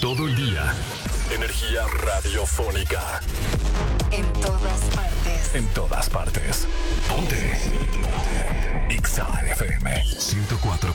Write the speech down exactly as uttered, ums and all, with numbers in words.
Todo el día. Energía radiofónica. En todas partes. En todas partes. Ponte. Ponte. X A F M ciento cuatro